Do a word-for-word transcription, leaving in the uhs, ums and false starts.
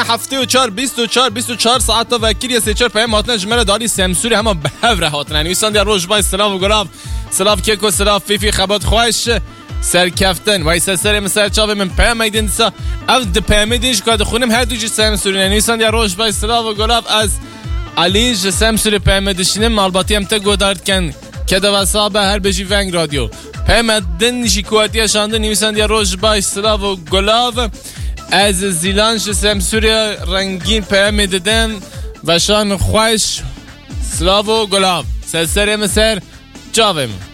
هفته و چار بیست و چار بیست و چار ساعت تا وکیل سه چهار پیام هاتن جمله دالی سمسوری همه بهوره هاتن نویسان در روز با سلام و گلاب سلام کیک و سلام فیفی خبات خوش سرکفتن وای سر مثلا چاو من پیام ایدن سا او د پیام دیش کاد خونم هر دوجی سمسوری نویسان در روز با سلام و گلاب از علیج سمسوری پیام دشینم البته هم تا گودارد کن که دو صاحب هر بجی ونگ رادیو پیام دن شکواتی شانده نویسان در روز با سلام و گلاب از زیلانش سمسوری رنگین پیام دادن و شان خوش سلاو و گلاب سر سر مسر جاوم